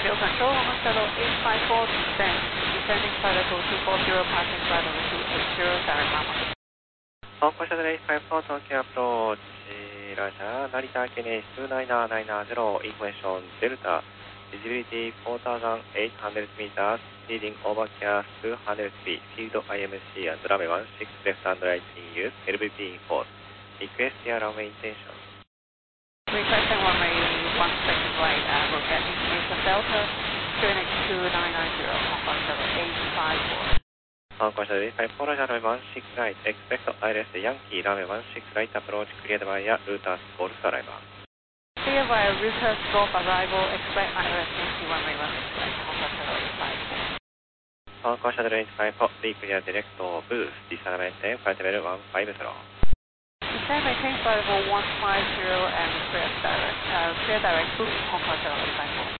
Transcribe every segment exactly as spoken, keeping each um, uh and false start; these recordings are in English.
Radio Control, London Shuttle eight five four, descend, descending flight level two four zero, passing flight level two eight zero, direct Mama. 香港シャトルエイトファイブフォー、東京アプローチ、ラジャー、成田ケネスにーナーナイナーゼロ、インフォメーション、デルタ、visibility four thousand eight hundred meters, leading over care two hundred feet, field I M C and runway one six left and right in use, L V P in force. Request your runway intention. Requesting runway one second right, uh, we'll get information Delta, Phoenix two nine nine zero, Hong Kong Shuttle eight five four. 香港シャトルエイトファイブフォー、ラジャー、runway one six right, expect I L S Yankee, runway one six right approach, cleared via Router's Golf arrival. Clear via Router's Golf arrival, expect I L S Yankee runway one six right, Hong Kong Shuttle eight five four. 香港シャトルエイトファイブフォー、be clear direct boost, descend maintain, flight level one five zero. Descend maintain flight level one five zero and clear direct, uh, clear direct boost, Hong Kong Shuttle eight five four.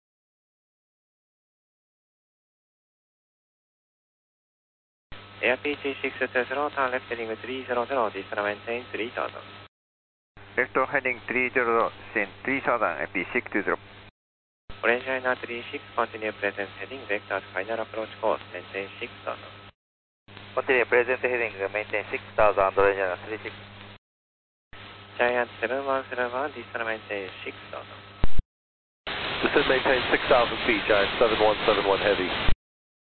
Air P G six two zero, turn left heading three zero zero, descend maintain three thousand. Left heading three zero zero, descend three thousand, F P six two zero. Orange liner three six, continue present heading, vectors final approach course, maintain six thousand. Continue present heading, maintain six thousand, orange liner three six. Giant seven one seven one, descend maintain six thousand. Descend maintain six thousand feet, Giant seven one seven one heavy.